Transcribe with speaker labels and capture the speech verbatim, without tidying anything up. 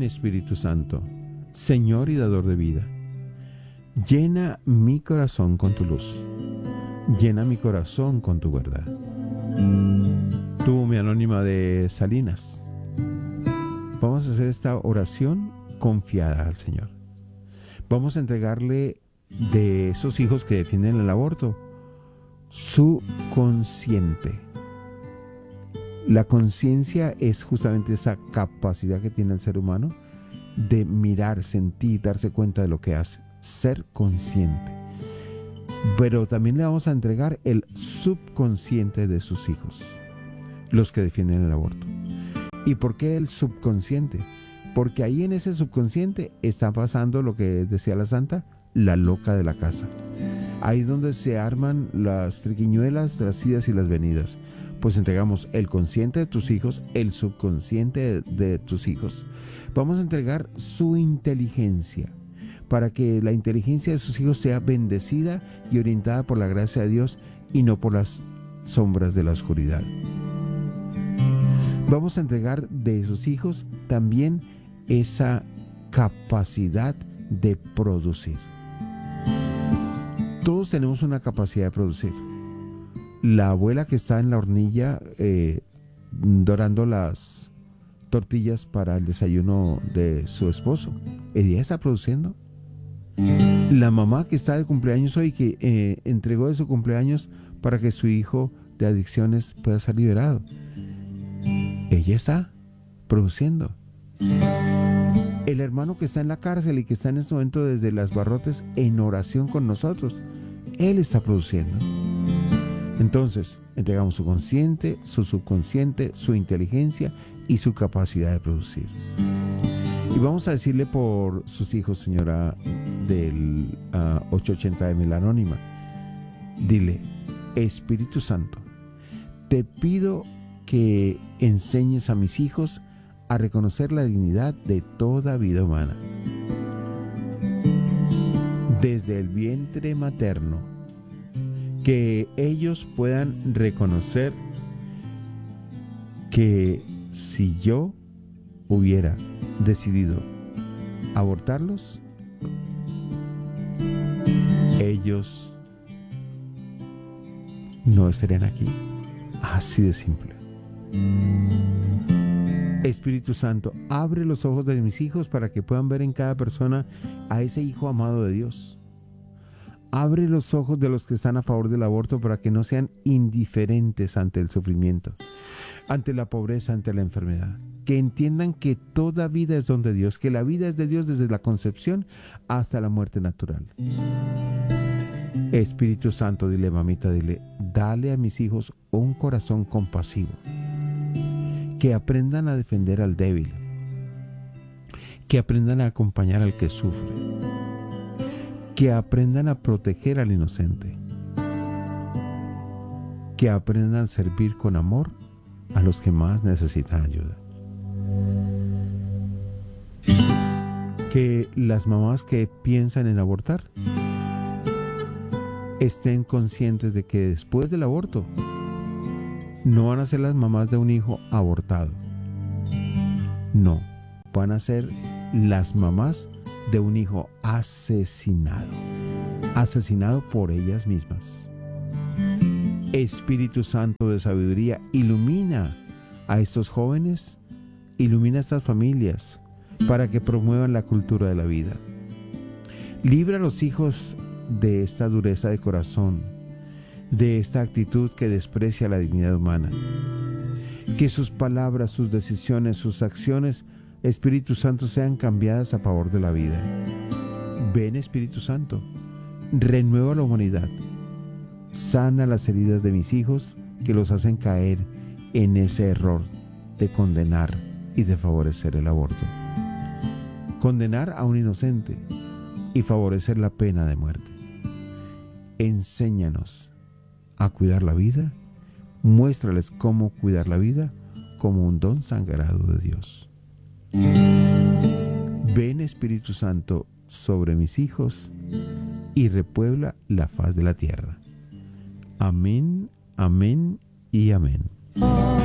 Speaker 1: Espíritu Santo, Señor y dador de vida. Llena mi corazón con tu luz. Llena mi corazón con tu verdad. Tú, mi anónima de Salinas, vamos a hacer esta oración confiada al Señor. Vamos a entregarle de esos hijos que defienden el aborto su consciente. La conciencia es justamente esa capacidad que tiene el ser humano de mirar, sentir, darse cuenta de lo que hace, ser consciente. Pero también le vamos a entregar el subconsciente de sus hijos, los que defienden el aborto. ¿Y por qué el subconsciente? Porque ahí en ese subconsciente está pasando lo que decía la santa, la loca de la casa. Ahí es donde se arman las triquiñuelas, las idas y las venidas. Pues entregamos el consciente de tus hijos, el subconsciente de, de tus hijos. Vamos a entregar su inteligencia, para que la inteligencia de sus hijos sea bendecida y orientada por la gracia de Dios y no por las sombras de la oscuridad. Vamos a entregar de sus hijos también esa capacidad de producir. Todos tenemos una capacidad de producir. La abuela que está en la hornilla eh, dorando las tortillas para el desayuno de su esposo, ella está produciendo. La mamá que está de cumpleaños hoy, que eh, entregó de su cumpleaños para que su hijo de adicciones pueda ser liberado, ella está produciendo. El hermano que está en la cárcel y que está en este momento desde las barrotes en oración con nosotros, él está produciendo. Entonces, entregamos su consciente, su subconsciente, su inteligencia y su capacidad de producir. Y vamos a decirle por sus hijos, señora del uh, ochocientos ochenta M, la anónima. Dile: Espíritu Santo, te pido que enseñes a mis hijos a reconocer la dignidad de toda vida humana. Desde el vientre materno, que ellos puedan reconocer que si yo hubiera decidido abortarlos, ellos no estarían aquí. Así de simple. Espíritu Santo, abre los ojos de mis hijos para que puedan ver en cada persona a ese hijo amado de Dios. Abre los ojos de los que están a favor del aborto para que no sean indiferentes ante el sufrimiento, ante la pobreza, ante la enfermedad. Que entiendan que toda vida es don de Dios, que la vida es de Dios desde la concepción hasta la muerte natural. Espíritu Santo, dile, mamita, dile, dale a mis hijos un corazón compasivo. Que aprendan a defender al débil. Que aprendan a acompañar al que sufre. Que aprendan a proteger al inocente. Que aprendan a servir con amor a los que más necesitan ayuda. Que las mamás que piensan en abortar estén conscientes de que después del aborto no van a ser las mamás de un hijo abortado. No, van a ser las mamás de un hijo asesinado. Asesinado por ellas mismas. Espíritu Santo de sabiduría, ilumina a estos jóvenes, ilumina a estas familias para que promuevan la cultura de la vida. Libra a los hijos de esta dureza de corazón, de esta actitud que desprecia la dignidad humana. Que sus palabras, sus decisiones, sus acciones, Espíritu Santo, sean cambiadas a favor de la vida. Ven, Espíritu Santo, renueva la humanidad. Sana las heridas de mis hijos que los hacen caer en ese error de condenar y de favorecer el aborto. Condenar a un inocente y favorecer la pena de muerte. Enséñanos a cuidar la vida. Muéstrales cómo cuidar la vida como un don sagrado de Dios. Ven, Espíritu Santo, sobre mis hijos y repuebla la faz de la tierra. Amén, amén y amén.